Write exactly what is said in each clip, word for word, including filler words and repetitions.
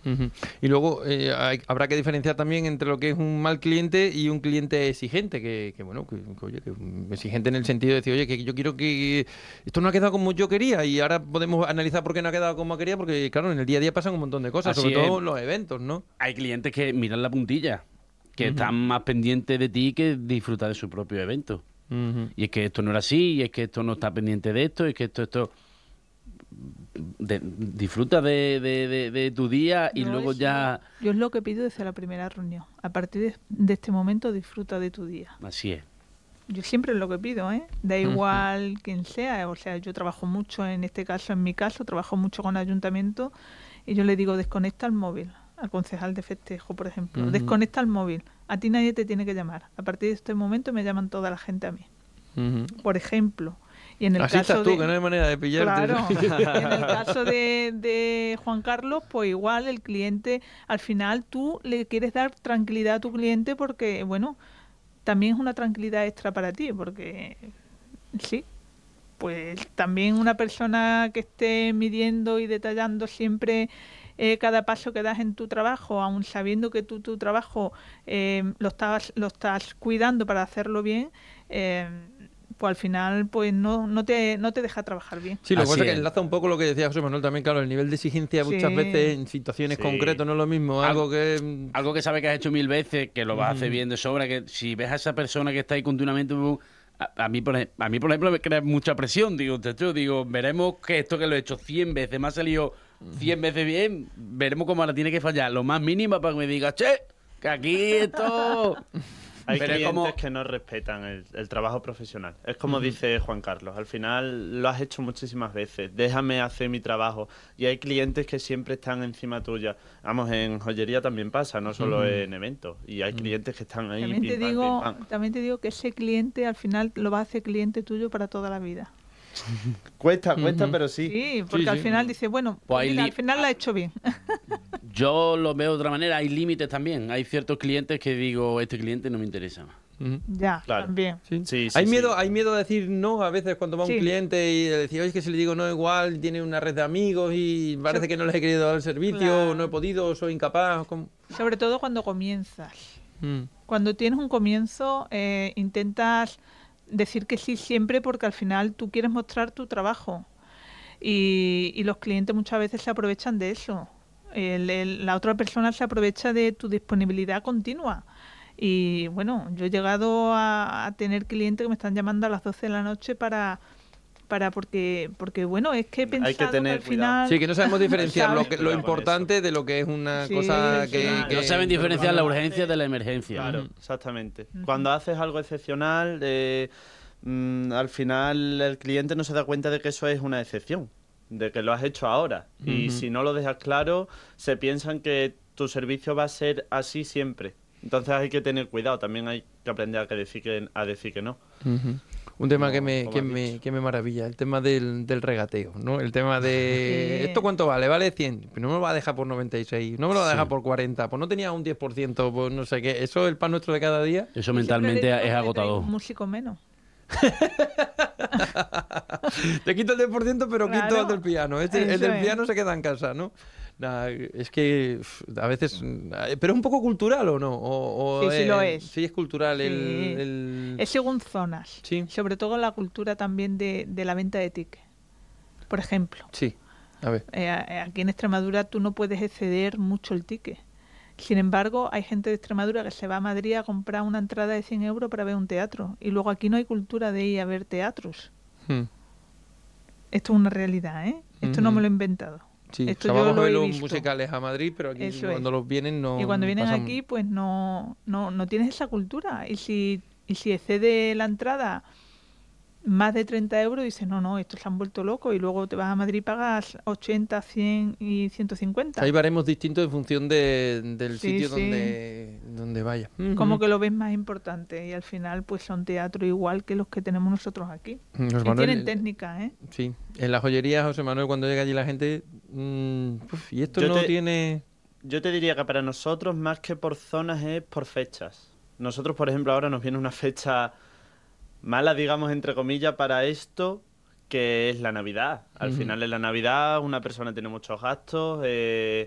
Uh-huh. Y luego eh, hay, habrá que diferenciar también entre lo que es un mal cliente y un cliente exigente, que, que bueno, que, que, oye, que exigente en el sentido de decir, oye, que yo quiero que esto no ha quedado como yo quería, y ahora podemos analizar por qué no ha quedado como quería, porque claro, en el día a día pasan un montón de cosas, Así sobre es. todo los eventos, ¿no? Hay clientes que miran la puntilla, que Uh-huh. están más pendientes de ti que disfrutar de su propio evento. Uh-huh. Y es que esto no era así, y es que esto no está pendiente de esto, y es que esto, esto... De, disfruta de, de, de, de tu día y Yo luego eso- ya... Yo es lo que pido desde la primera reunión. A partir de, de este momento disfruta de tu día. Así es. Yo siempre es lo que pido, ¿eh? Da igual quien sea. O sea, yo trabajo mucho, en este caso, en mi caso, trabajo mucho con ayuntamiento y yo le digo, desconecta el móvil al concejal de festejo, por ejemplo. Ujú. Desconecta el móvil. A ti nadie te tiene que llamar. A partir de este momento me llaman toda la gente a mí. Uh-huh. Por ejemplo. Y en el Así caso estás tú, de... que no hay manera de pillarte. Claro, y en el caso de, de Juan Carlos, pues igual el cliente, al final tú le quieres dar tranquilidad a tu cliente porque, bueno, también es una tranquilidad extra para ti, porque sí, pues también una persona que esté midiendo y detallando siempre eh, cada paso que das en tu trabajo, aun sabiendo que tú tu trabajo eh, lo estás lo estás cuidando para hacerlo bien, eh, pues al final pues no, no te no te deja trabajar bien. Sí, lo que Así pasa es que es. enlaza un poco lo que decía José Manuel también, claro, el nivel de exigencia muchas Sí. veces en situaciones Sí. concretas no es lo mismo, Al- algo que... Algo que sabes que has hecho mil veces, que lo vas a hacer Ujú. bien de sobra, que si ves a esa persona que está ahí continuamente... uh, A, a mí, por, ej- a mí, por ejemplo, me crea mucha presión. Digo, chacho, digo, veremos que esto que lo he hecho cien veces, me ha salido cien veces bien, veremos cómo ahora tiene que fallar lo más mínimo para que me diga, che, que aquí esto... Hay Pero es clientes como- que no respetan el, el trabajo profesional. Es como dice Juan Carlos, al final lo has hecho muchísimas veces, déjame hacer mi trabajo. Y hay clientes que siempre están encima tuya. Vamos, en joyería también pasa, no solo Ujú. en eventos. Y hay clientes que están ahí. También te pim, pam, digo, pim, pam. también te digo que ese cliente al final lo va a hacer cliente tuyo para toda la vida. Cuesta, cuesta, Ujú. pero sí. Sí, porque Sí, al sí. final dice, bueno, Pues hay mira, li- al final la ha hecho bien. Yo lo veo de otra manera, hay límites también. Hay ciertos clientes que digo, este cliente no me interesa más. Ujú. Ya, Claro. también. Sí. Sí, sí, hay sí. miedo, hay miedo a decir no a veces cuando va un Sí. cliente y decir, oye, es que si le digo no igual, tiene una red de amigos y parece So- que no les he querido dar el servicio, Claro. o no he podido, o soy incapaz. ¿Cómo? Sobre todo cuando comienzas. Mm. Cuando tienes un comienzo, eh, intentas decir que sí siempre porque al final tú quieres mostrar tu trabajo. Y, y los clientes muchas veces se aprovechan de eso. El- el- la otra persona se aprovecha de tu disponibilidad continua. Y bueno, yo he llegado a, a tener clientes que me están llamando a las doce de la noche para, para porque, porque bueno, es que he Hay que pensado tener al cuidado. final... Sí, que no sabemos diferenciar lo, ¿sabes? que, lo Cuidado con importante de lo que es una Sí, cosa sí. que, Claro. que- No saben diferenciar la cuando urgencia hace- de la emergencia. Claro, Ujú. exactamente. Ujú. Cuando haces algo excepcional, eh, mm, al final el cliente no se da cuenta de que eso es una excepción, de que lo has hecho ahora. Y Ujú. si no lo dejas claro, se piensan que tu servicio va a ser así siempre. Entonces hay que tener cuidado, también hay que aprender a, que decir, que, a decir que no. Ujú. Un tema Como- que, me, como que, has me, dicho. que me maravilla, el tema del, del regateo, ¿no? El tema de... Sí. ¿Esto cuánto vale? Vale cien. Pero no me lo va a dejar por noventa y seis, no me lo va a dejar Sí. por cuarenta, pues no tenía un diez por ciento, pues no sé qué. Eso es el pan nuestro de cada día. Eso Yo siempre mentalmente le digo es que le traigo agotador. Un músico menos. Te quito el diez por ciento, pero quito Claro, el del piano. Este- el eso del es. piano se queda en casa, ¿no? Nah, es que uf, a veces... mm, Pero es un poco cultural, ¿o no? O, o Sí, sí lo es. Sí, es cultural. El, Sí. el- Es según zonas. Sí. Sobre todo la cultura también de, de la venta de tickets. Por ejemplo, Sí, a ver. eh, aquí en Extremadura tú no puedes exceder mucho el ticket. Sin embargo, hay gente de Extremadura que se va a Madrid a comprar una entrada de cien euros para ver un teatro. Y luego aquí no hay cultura de ir a ver teatros. Hmm. Esto es una realidad, ¿eh? Esto no Ujú. me lo he inventado. Sí, Esto o sea, yo vamos a lo ver he los visto. musicales a Madrid, pero aquí Eso cuando es. los vienen no Y cuando vienen pasan- aquí, pues no, no, no tienes esa cultura. Y si, y si excede la entrada más de treinta euros, dices, no, no, estos se han vuelto locos. Y luego te vas a Madrid y pagas ochenta, cien y ciento cincuenta. Hay baremos distintos en función de- del Sí, sitio sí. donde, donde vaya. Como Ujú. que lo ves más importante. Y al final, pues son teatros igual que los que tenemos nosotros aquí. José Y Manuel, tienen técnica, ¿eh? sí, en la joyería, José Manuel, cuando llega allí la gente, mm, uf, y esto Yo no te- tiene... Yo te diría que para nosotros, más que por zonas, es por fechas. Nosotros, por ejemplo, ahora nos viene una fecha mala, digamos, entre comillas, para esto, que es la Navidad. Al Ujú. final, en la Navidad, una persona tiene muchos gastos, eh,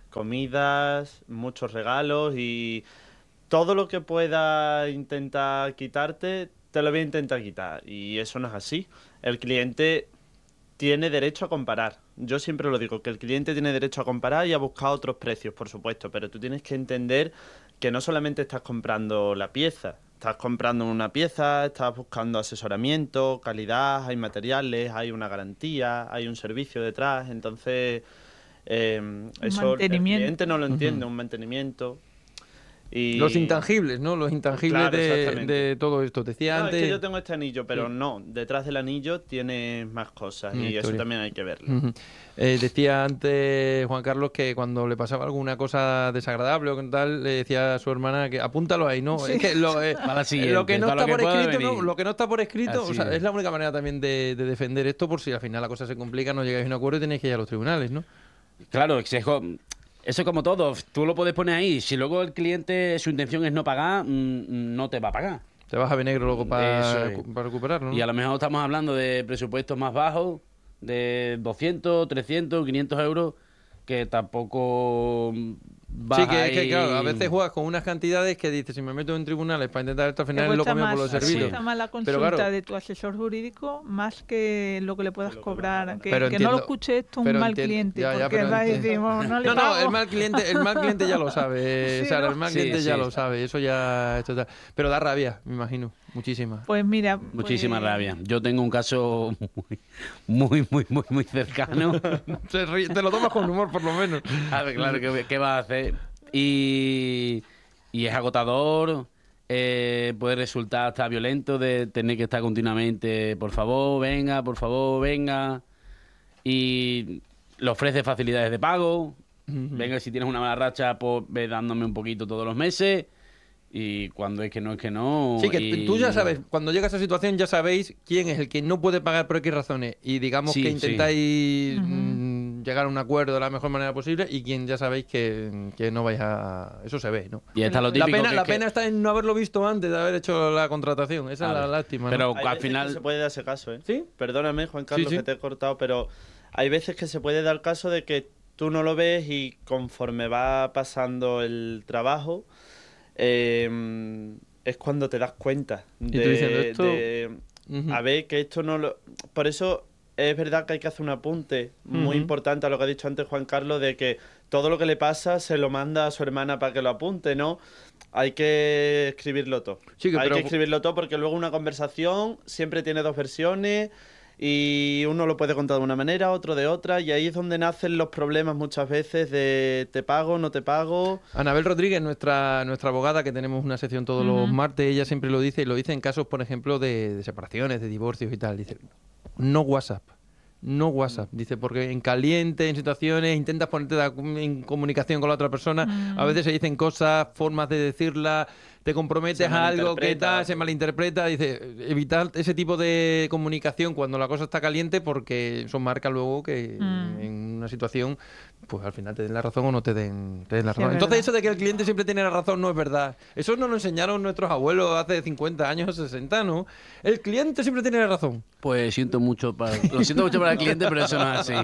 comidas, muchos regalos y todo lo que pueda intentar quitarte, te lo voy a intentar quitar. Y eso no es así. El cliente tiene derecho a comparar. Yo siempre lo digo, que el cliente tiene derecho a comparar y a buscar otros precios, por supuesto, pero tú tienes que entender que no solamente estás comprando la pieza, estás comprando una pieza, estás buscando asesoramiento, calidad, hay materiales, hay una garantía, hay un servicio detrás, entonces eh, eso el cliente no lo entiende, uh-huh. un mantenimiento. Y... Los intangibles, ¿no? Los intangibles claro, de, de todo esto. Decía no, antes... es que yo tengo este anillo, pero sí. no, detrás del anillo tiene más cosas mm, y historia. Eso también hay que verlo. Uh-huh. eh, decía antes Juan Carlos que cuando le pasaba alguna cosa desagradable o tal, le decía a su hermana que apúntalo ahí, ¿no? Sí. Es que lo, eh, siguiente, lo que no está por escrito, ¿no? Lo que no está por escrito, o sea, es. es la única manera también de, de defender esto por si al final la cosa se complica, no llegáis a un acuerdo y tenéis que ir a los tribunales, ¿no? Claro, exijo... Eso es como todo, tú lo puedes poner ahí. Si luego el cliente, su intención es no pagar, mmm, no te va a pagar. Te vas a ver negro luego para, para recuperarlo, ¿no? Y a lo mejor estamos hablando de presupuestos más bajos, de doscientos, trescientos, quinientos euros, que tampoco... Sí, que es que claro, a veces juegas con unas cantidades que dices, si me meto en tribunales para intentar esto al final es lo comeo por los servicios. Cuesta más la consulta pero, claro, de tu asesor jurídico más que lo que le puedas cobrar. Que, que entiendo, no lo escuche esto un mal cliente, ya, ya, porque va a decir, no, no le No, pago. no, el mal cliente, el mal cliente ya lo sabe, sí, Sara, el mal cliente sí, ya sí. lo sabe, eso ya... Esto está. Pero da rabia, me imagino, muchísima. Pues mira... Muchísima pues... rabia. Yo tengo un caso muy, muy, muy, muy cercano. Te, ríe, te lo tomas con humor, por lo menos. A ver, claro, ¿qué, qué vas a hacer? Y, y es agotador, eh, puede resultar hasta violento de tener que estar continuamente, por favor, venga, por favor, venga. Y le ofrece facilidades de pago. Uh-huh. Venga, si tienes una mala racha, pues ve dándome un poquito todos los meses. Y cuando es que no, es que no. Sí, que y... tú ya sabes, cuando llega a esa situación ya sabéis quién es el que no puede pagar por X razones. Y digamos sí, que intentáis... Sí. Uh-huh. llegar a un acuerdo de la mejor manera posible y quien ya sabéis que, que no vais a... Eso se ve, ¿no? Y está lo la pena, que la que... pena está en no haberlo visto antes de haber hecho la contratación. Esa claro. es la lástima, ¿no? Pero hay al veces final... que se puede dar ese caso, ¿eh? ¿Sí? Perdóname, Juan Carlos, sí, sí. que te he cortado, pero hay veces que se puede dar caso de que tú no lo ves y conforme va pasando el trabajo eh, es cuando te das cuenta de... ¿Y tú diciendo esto? de uh-huh. A ver, que esto no lo... Por eso... Es verdad que hay que hacer un apunte muy uh-huh. importante a lo que ha dicho antes Juan Carlos, de que todo lo que le pasa se lo manda a su hermana para que lo apunte, ¿no? Hay que escribirlo todo. Sí, que, hay pero... que escribirlo todo porque luego una conversación siempre tiene dos versiones y uno lo puede contar de una manera, otro de otra, y ahí es donde nacen los problemas muchas veces de te pago, no te pago. Anabel Rodríguez, nuestra nuestra abogada, que tenemos una sección todos uh-huh. los martes, ella siempre lo dice, y lo dice en casos, por ejemplo, de, de separaciones, de divorcios y tal. Dice, no WhatsApp. No WhatsApp, dice, porque en caliente, en situaciones, intentas ponerte en comunicación con la otra persona, mm. a veces se dicen cosas, formas de decirlas, te comprometes a algo que tal, se malinterpreta, dice, evitar ese tipo de comunicación cuando la cosa está caliente porque eso marca luego que mm. en una situación, pues al final te den la razón o no te den, te den la razón. Sí, entonces eso de que el cliente siempre tiene la razón no es verdad. Eso nos lo enseñaron nuestros abuelos hace cincuenta años o sesenta, ¿no? El cliente siempre tiene la razón. Pues siento mucho para, lo siento mucho para el cliente, pero eso no es así.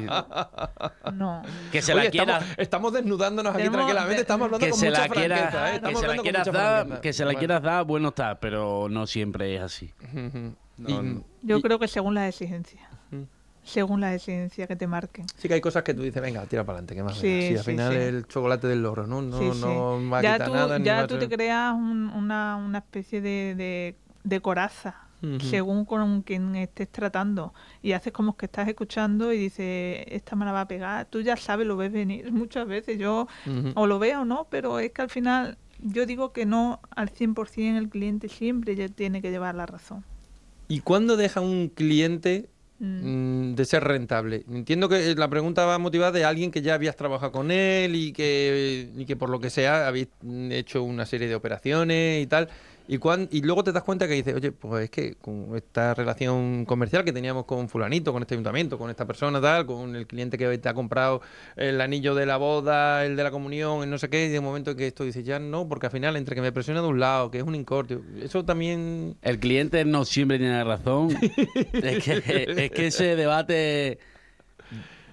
No. Que se Oye, la quiera... Estamos, estamos desnudándonos aquí Tenemos tranquilamente, de... estamos hablando que con se mucha la quiera, franqueza. ¿eh? Estamos que se la quieras dar, que se la bueno. quieras dar, bueno está, pero no siempre es así. No, no. Yo y... creo que según las exigencias. Según las exigencias que te marquen. Sí que hay cosas que tú dices, venga, tira para adelante, que más sí, sí, al sí, final sí. el chocolate del logro, ¿no? No, sí, sí. no va a ya quitar tú, nada. Ya ni tú te creas un, una, una especie de, de, de coraza. Uh-huh. Según con quien estés tratando y haces como que estás escuchando y dices, esta me la va a pegar, tú ya sabes, lo ves venir muchas veces, yo uh-huh. o lo veo o no, pero es que al final yo digo que no al cien por ciento el cliente siempre ya tiene que llevar la razón. ¿Y cuándo deja un cliente mm. de ser rentable? Entiendo que la pregunta va motivada de alguien que ya habías trabajado con él y que, y que por lo que sea habéis hecho una serie de operaciones y tal. Y, cuando, y luego te das cuenta que dices, oye, pues es que con esta relación comercial que teníamos con fulanito, con este ayuntamiento, con esta persona, tal, con el cliente que te ha comprado el anillo de la boda, el de la comunión, el no sé qué, y de un momento en que esto dices, ya no, porque al final entre que me presiona de un lado, que es un incordio, eso también... El cliente no siempre tiene razón. es, que, es que ese debate...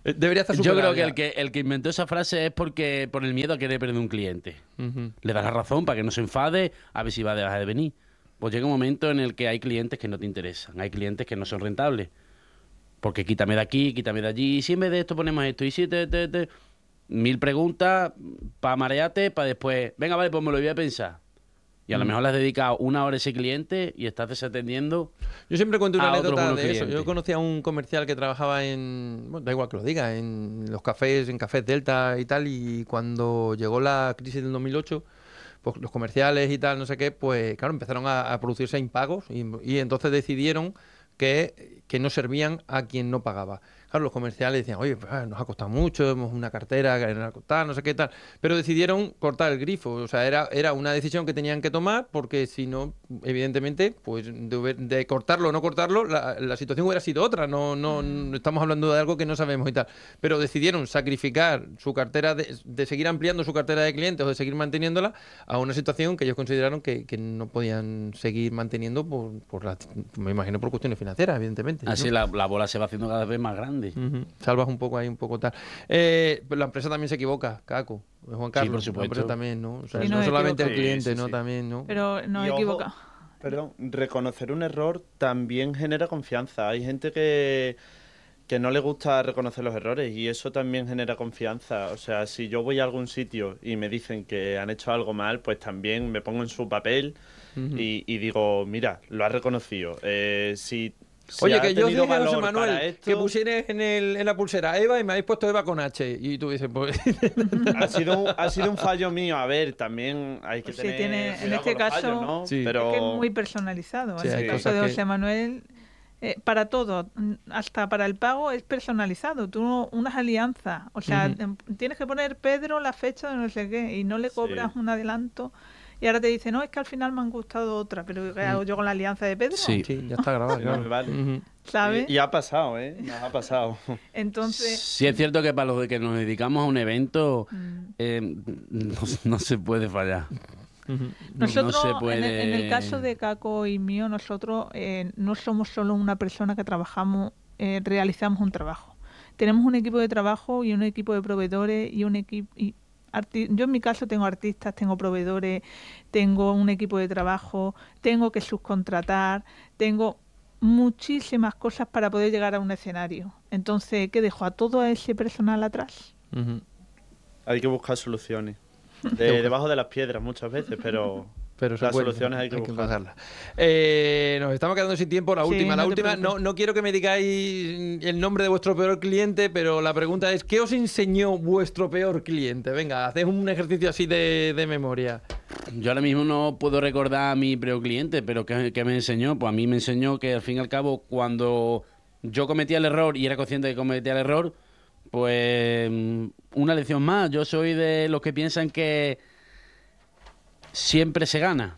Eh, Debería estar Yo superado creo que ya. el, que el que inventó esa frase es porque por el miedo a querer perder un cliente. Ujú. Le das la razón para que no se enfade, a ver si va a dejar de venir. Pues llega un momento en el que hay clientes que no te interesan, hay clientes que no son rentables. Porque quítame de aquí, quítame de allí, y si en vez de esto ponemos esto, y si te, te, te... Mil preguntas para marearte, para después, venga, vale, pues me lo voy a pensar. Y a lo mejor le has dedicado una hora a ese cliente y estás desatendiendo. Yo siempre cuento una a otros anécdota buenos de eso. Yo clientes. conocí a un comercial que trabajaba en, bueno, da igual que lo diga, en los cafés, en Cafés Delta y tal, y cuando llegó la crisis del dos mil ocho, pues los comerciales y tal, no sé qué, pues claro, empezaron a, a producirse impagos y, y entonces decidieron que, que no servían a quien no pagaba. Claro, los comerciales decían, oye, pues, ah, nos ha costado mucho, hemos una cartera que nos ha costado, no sé qué tal, pero decidieron cortar el grifo, o sea, era, era una decisión que tenían que tomar porque si no, evidentemente, pues de, hubier- de cortarlo o no cortarlo, la, la situación hubiera sido otra, no, no, no estamos hablando de algo que no sabemos y tal, pero decidieron sacrificar su cartera, de, de seguir ampliando su cartera de clientes o de seguir manteniéndola a una situación que ellos consideraron que, que no podían seguir manteniendo por, por la, me imagino por cuestiones financieras, evidentemente. Así ¿no? la, la bola se va haciendo cada vez más grande. Ujú. Salvas un poco ahí, un poco tal. Eh, pero la empresa también se equivoca, Caco. Juan Carlos, por la supuesto. empresa también, ¿no? O sea, Sí, no nos solamente el equivocamos. cliente, Sí, sí, ¿no? sí. También, ¿no? Pero no Y ojo, equivoca. Perdón, reconocer un error también genera confianza. Hay gente que, que no le gusta reconocer los errores y eso también genera confianza. O sea, si yo voy a algún sitio y me dicen que han hecho algo mal, pues también me pongo en su papel y, y digo, mira, lo has reconocido. Eh, si, si Oye, has que yo dije, tenido José valor Manuel, para esto, que pusieras en, el, en la pulsera Eva y me habéis puesto Eva con H. Y tú dices, pues... ha sido, un, ha sido un fallo mío. A ver, también hay que Pues sí, tener tiene- en cuidado este con los caso, fallos, ¿no? Sí. Pero Es que es muy personalizado. Sí, en hay el caso cosas de que- José Manuel, eh, para todo, mm, hasta para el pago es personalizado. Tú no- unas alianzas, o sea, Ujú. em, tienes que poner Pedro la fecha de no sé qué y no le Sí. cobras un adelanto. Y ahora te dice, no, es que al final me han gustado otra, pero ¿qué hago yo con la alianza de Pedro? Sí. Sí, ya está grabado, No claro. me vale. Ujú. ¿Sabes? y, y ha pasado, ¿eh? Nos ha pasado. Entonces, Sí es cierto que para los de que nos dedicamos a un evento mm, eh, no, no se puede fallar. Ujú. No, no nosotros, se en, el, puede- en el caso de Caco y mío, nosotros eh, no somos solo una persona que trabajamos, eh, realizamos un trabajo. Tenemos un equipo de trabajo y un equipo de proveedores y un equipo... Y arti- yo en mi caso tengo artistas, tengo proveedores, tengo un equipo de trabajo, tengo que subcontratar, tengo muchísimas cosas para poder llegar a un escenario. Entonces, ¿qué dejo a todo ese personal atrás? Ujú. Hay que buscar soluciones. De, debajo de las piedras muchas veces, pero, Pero se las puede, soluciones hay que buscar. buscarlas. Eh, nos estamos quedando sin tiempo. La Sí, última, la no te última. No, preocupes. no quiero que me digáis el nombre de vuestro peor cliente, pero la pregunta es: ¿qué os enseñó vuestro peor cliente? Venga, haced un ejercicio así de, de memoria. Yo ahora mismo no puedo recordar a mi peor cliente, pero ¿qué, qué me enseñó? Pues a mí me enseñó que al fin y al cabo, cuando yo cometía el error y era consciente de que cometía el error, pues mm, una lección más. Yo soy de los que piensan que siempre se gana.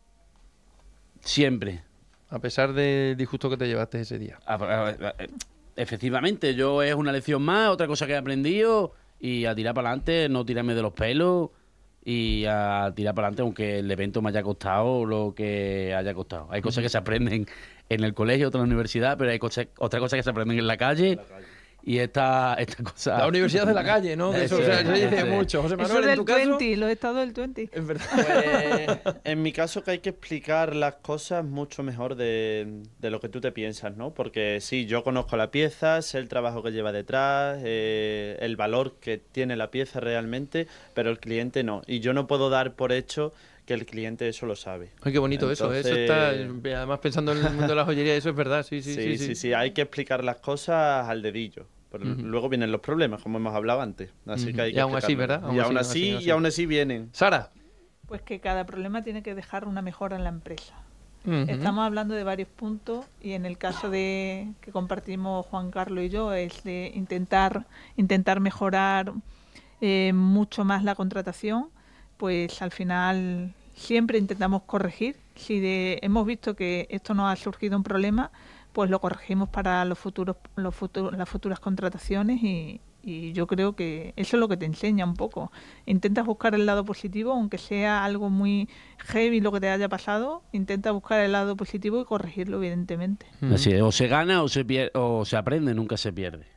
Siempre. A pesar del disgusto que te llevaste ese día. A- a- a- Efectivamente, yo es una lección más, otra cosa que he aprendido y a tirar para adelante, no tirarme de los pelos y a tirar para adelante aunque el evento me haya costado lo que haya costado. Hay cosas que se aprenden en el colegio, otras en la universidad, pero hay cosas, otra cosa que se aprenden en la calle y esta, esta cosa... La universidad de la calle, ¿no? Que eso, o sea, se dice Sí. mucho. José Eso Manuel, en del tu caso. veinte, los estados del veinte. Es verdad. Pues, en mi caso que hay que explicar las cosas mucho mejor de, de lo que tú te piensas, ¿no? Porque sí, yo conozco la pieza, sé el trabajo que lleva detrás, eh, el valor que tiene la pieza realmente, pero el cliente no. Y yo no puedo dar por hecho que el cliente eso lo sabe. Ay, qué bonito eso. Eso está. Entonces- Además, pensando en el mundo de la joyería, eso es verdad. Sí, sí, Sí, sí. sí, sí. sí, hay que explicar las cosas al dedillo. Pero luego vienen los problemas, como hemos hablado antes. Así Ujú. que hay Y que aún así, explicarlo. ¿verdad? Y Aún aún así, así, aún así. y aún así vienen. Sara. Pues que cada problema tiene que dejar una mejora en la empresa. Ujú. Estamos hablando de varios puntos y en el caso de que compartimos Juan Carlos y yo es de intentar intentar mejorar eh, mucho más la contratación, pues al final siempre intentamos corregir. Si de- hemos visto que esto nos ha surgido un problema, pues lo corregimos para los futuros, los futuros, las futuras contrataciones y, y yo creo que eso es lo que te enseña un poco. Intentas buscar el lado positivo, aunque sea algo muy heavy lo que te haya pasado, intenta buscar el lado positivo y corregirlo, evidentemente. Así es, o se gana o se pierde, o se aprende, nunca se pierde.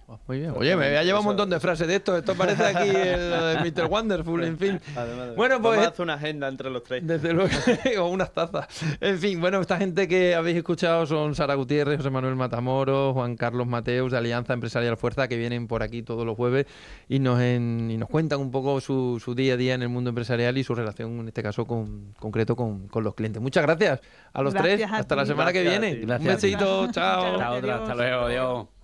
Muy bien. Oye, me había llevado un montón de frases de esto. Esto parece aquí el míster Wonderful, en fin. Además, Bueno, pues... vamos a hacer una agenda entre los tres. Desde luego, o unas tazas. En fin, bueno, esta gente que habéis escuchado son Sara Gutiérrez, José Manuel Matamoros, Juan Carlos Mateus, de Alianza Empresarial Fuerza, que vienen por aquí todos los jueves y nos, en, y nos cuentan un poco su, su día a día en el mundo empresarial y su relación, en este caso, con, concreto con, con los clientes. Muchas gracias a los Gracias tres. a Hasta ti. la semana que Gracias a viene. ti. Un Gracias a ti. besito. Muchas Chao. gracias. Hasta otra, hasta luego, adiós.